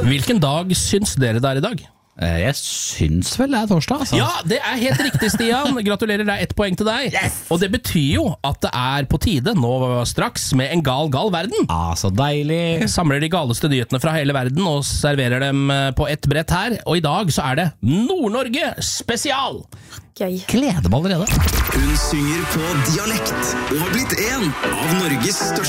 Hvilken dag syns dere det er i dag? Jeg syns vel det er torsdag, altså. Ja, det er helt riktig, Stian. Gratulerer, det er 1 poeng til deg. Yes! Og det betyr jo at det er på tide nå straks med en gal verden. Så deilig. Samler de galeste nyhetene fra hele verden og serverer dem på ett brett her. Og i dag så er det Nord-Norge spesial. Gøy. Gleder meg allerede. Hun synger på dialekt og har blitt en av Norges største